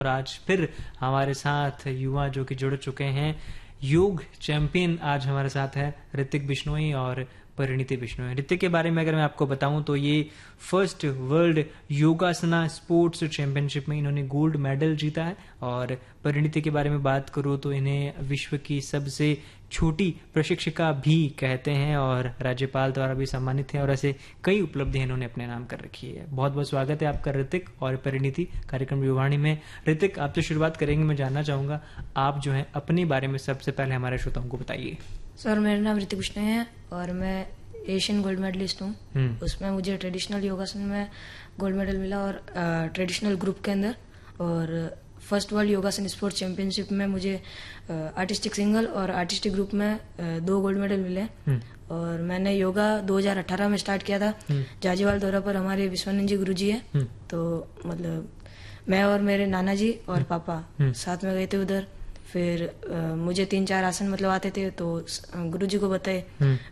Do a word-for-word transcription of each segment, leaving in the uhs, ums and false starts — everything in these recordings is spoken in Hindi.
और आज फिर हमारे साथ युवा जो कि जुड़ चुके हैं, योग चैंपियन आज हमारे साथ है ऋतिक बिश्नोई और परिणीति बिश्नोई। ऋतिक के बारे में अगर मैं आपको बताऊं तो ये फर्स्ट वर्ल्ड योगासना स्पोर्ट्स चैंपियनशिप में इन्होंने गोल्ड मेडल जीता है। और परिणीति के बारे में बात करूं तो इन्हें विश्व की सबसे छोटी प्रशिक्षिका भी कहते हैं और राज्यपाल द्वारा भी सम्मानित हैं और ऐसे कई उपलब्धियां इन्होंने अपने नाम कर रखी है। बहुत बहुत स्वागत है आपका ऋतिक और परिणीति कार्यक्रम युवावाणी में। ऋतिक, आपसे शुरुआत करेंगे। मैं जानना चाहूंगा आप जो है अपने बारे में सबसे पहले हमारे श्रोताओं को बताइए। सर, मेरा नाम ऋतिक बिश्नोई है और मैं एशियन गोल्ड मेडलिस्ट हूँ। उसमें मुझे ट्रेडिशनल योगासन में गोल्ड मेडल मिला और ट्रेडिशनल ग्रुप के अंदर, और फर्स्ट वर्ल्ड योगासन स्पोर्ट्स चैंपियनशिप में मुझे आर्टिस्टिक सिंगल और आर्टिस्टिक ग्रुप में दो गोल्ड मेडल मिले। और मैंने योगा दो हज़ार अठारह में स्टार्ट किया था। जाजीवाल दौरा पर हमारे विश्वानंद जी गुरु जी है, तो मतलब मैं और मेरे नाना जी और पापा साथ में गए थे उधर। फिर आ, मुझे तीन चार आसन मतलब आते थे, तो गुरु जी को बताए।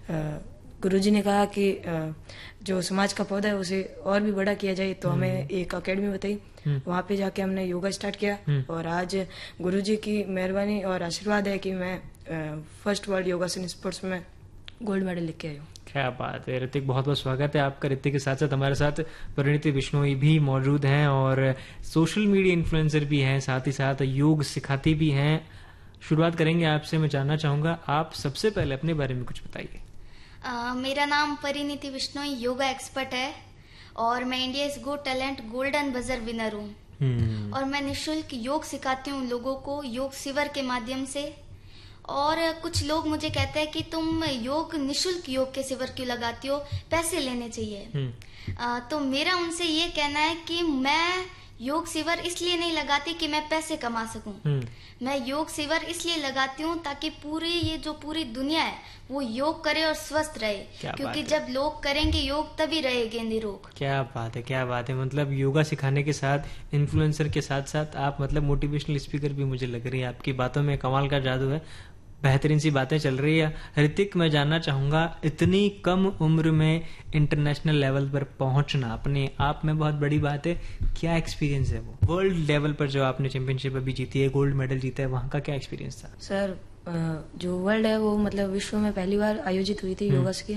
गुरुजी ने कहा कि जो समाज का पौधा है उसे और भी बड़ा किया जाए, तो हमें एक एकेडमी बताई। वहाँ पे जाके हमने योगा स्टार्ट किया और आज गुरुजी की मेहरबानी और आशीर्वाद है कि मैं फर्स्ट वर्ल्ड योगासन स्पोर्ट्स में गोल्ड मेडल लेके आई हूँ। क्या बात है ऋतिक, बहुत बहुत स्वागत है आपका। ऋतिक के साथ साथ हमारे साथ परिणीति बिश्नोई भी मौजूद हैं और सोशल मीडिया इन्फ्लुएंसर भी हैं, साथ ही साथ योग सिखाती भी हैं। शुरुआत करेंगे आपसे। मैं जानना चाहूंगा आप सबसे पहले अपने बारे में कुछ बताइए। Uh, मेरा नाम परिणीति बिश्नोई योगा एक्सपर्ट है और मैं इंडियाज गो टैलेंट गोल्डन बजर विनर हूँ। hmm. और मैं निशुल्क योग सिखाती हूँ लोगों को योग शिविर के माध्यम से। और कुछ लोग मुझे कहते हैं कि तुम योग निशुल्क योग के शिविर क्यों लगाती हो, पैसे लेने चाहिए। hmm. uh, तो मेरा उनसे ये कहना है कि मैं योग शिविर इसलिए नहीं लगाती कि मैं पैसे कमा सकूं। hmm. मैं योग शिविर इसलिए लगाती हूँ ताकि पूरी ये जो पूरी दुनिया है वो योग करे और स्वस्थ रहे, क्योंकि जब लोग करेंगे योग तभी रहेंगे निरोग। क्या बात है, क्या बात है। मतलब योगा सिखाने के साथ इन्फ्लुएंसर के साथ साथ आप मतलब मोटिवेशनल स्पीकर भी मुझे लग रही है। आपकी बातों में कमाल का जादू है, बेहतरीन सी बातें चल रही है। ऋतिक, मैं जानना चाहूंगा इतनी कम उम्र में इंटरनेशनल लेवल पर पहुंचना अपने आप में बहुत बड़ी बात है। क्या एक्सपीरियंस है वो? वर्ल्ड लेवल पर जो आपने चैंपियनशिप अभी जीती है, गोल्ड मेडल जीता है, वहां का क्या एक्सपीरियंस था? सर, जो वर्ल्ड है वो मतलब विश्व में पहली बार आयोजित हुई थी योगा की,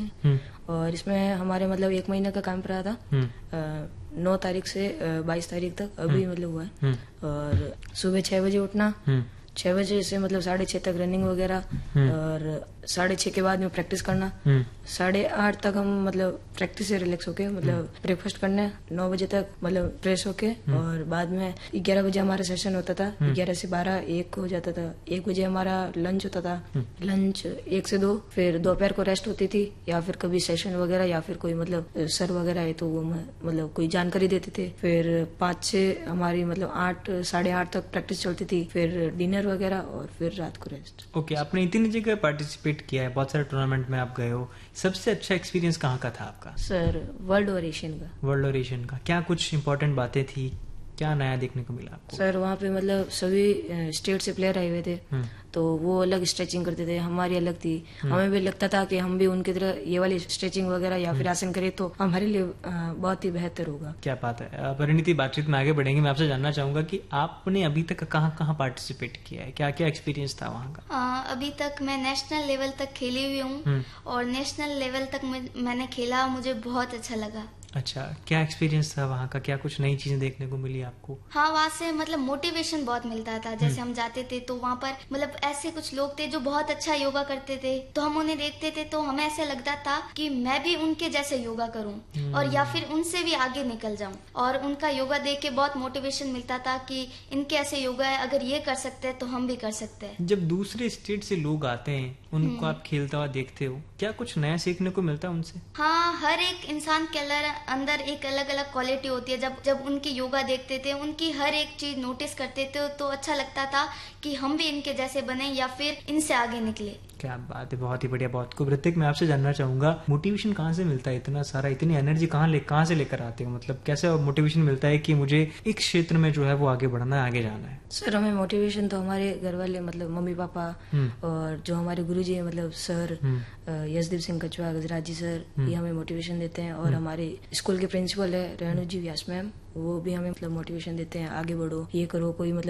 और इसमें हमारे मतलब एक महीने का कैंप रहा था। नौ तारीख से बाईस तारीख तक अभी मतलब हुआ है। और सुबह छह बजे उठना, छह बजे से मतलब साढ़े छह तक रनिंग वगैरह, और साढ़े छह के बाद में प्रैक्टिस करना। साढ़े आठ तक हम मतलब प्रैक्टिस से रिलैक्स होके मतलब ब्रेकफास्ट करने, नौ बजे तक मतलब फ्रेश होके, और बाद में ग्यारह बजे हमारा सेशन होता था। ग्यारह से बारह एक हो जाता था। एक बजे हमारा लंच होता था। लंच एक से दो, फिर दोपहर को रेस्ट होती थी, या फिर कभी सेशन वगैरह या फिर कोई मतलब सर वगैरह है तो वो मतलब कोई जानकारी देते थे। फिर पाँच से हमारी मतलब आठ साढ़े आठ तक प्रैक्टिस चलती थी, फिर डिनर वगैरह और फिर रात को रेस्ट। ओके, आपने इतनी जगह पार्टिसिपेट किया है, बहुत सारे टूर्नामेंट में आप गए हो। सबसे अच्छा एक्सपीरियंस कहाँ का था आपका? सर, वर्ल्ड और एशियन का। वर्ल्ड और एशियन का क्या कुछ इंपॉर्टेंट बातें थी, क्या नया देखने को मिला आपको? सर, वहाँ पे मतलब सभी स्टेट से प्लेयर आए हुए थे, तो वो अलग स्ट्रेचिंग करते थे, हमारी अलग थी। हमें भी लगता था कि हम भी उनकी तरह ये वाली स्ट्रेचिंग वगैरह या फिर आसन करें तो हमारे लिए बहुत ही बेहतर होगा। क्या बात है। परिणीति, बातचीत में आगे बढ़ेंगे। मैं आपसे जानना चाहूंगा कि आपने अभी तक कहाँ कहाँ पार्टिसिपेट किया है, क्या क्या एक्सपीरियंस था वहाँ का? आ, अभी तक मैं नेशनल लेवल तक खेली हुई हूँ और नेशनल लेवल तक मैंने खेला, मुझे बहुत अच्छा लगा। अच्छा, क्या एक्सपीरियंस था वहाँ का, क्या कुछ नई चीजें देखने को मिली आपको? हाँ, वहाँ से मतलब मोटिवेशन बहुत मिलता था। जैसे हम जाते थे तो वहाँ पर मतलब ऐसे कुछ लोग थे जो बहुत अच्छा योगा करते थे, तो हम उन्हें देखते थे तो हमें ऐसा लगता था कि मैं भी उनके जैसे योगा करूँ और या फिर उनसे भी आगे निकल जाऊँ। और उनका योगा देख के बहुत मोटिवेशन मिलता था कि इनके ऐसे योगा है, अगर ये कर सकते हैं तो हम भी कर सकते हैं। जब दूसरे स्टेट से लोग आते हैं, उनको आप खेलता हुआ देखते हो, क्या कुछ नया सीखने को मिलता है उनसे? हाँ, हर एक इंसान के अंदर एक अलग अलग क्वालिटी होती है। जब जब उनकी योगा देखते थे, उनकी हर एक चीज नोटिस करते थे, तो अच्छा लगता था कि हम भी इनके जैसे बने या फिर इनसे आगे निकले। क्या बात है, बहुत ही बढ़िया, बहुत खूब। ऋतिक, मैं आपसे जानना चाहूंगा मोटिवेशन कहाँ से मिलता है? इतना सारा, इतनी एनर्जी कहाँ ले कहाँ से लेकर आते हो? मतलब कैसे मोटिवेशन मिलता है कि मुझे एक क्षेत्र में जो है वो आगे बढ़ना है, आगे जाना है? सर हमें मोटिवेशन तो हमारे घर वाले मतलब मम्मी पापा और जो हमारे गुरुजी हैं मतलब सर यशदीप सिंह कछवा गजराज जी सर ये हमें मोटिवेशन देते हैं। और हमारे स्कूल के प्रिंसिपल है रेणु जी व्यास मैम वो भी हमें मतलब मोटिवेशन देते हैं आगे बढ़ो ये करो कोई मतलब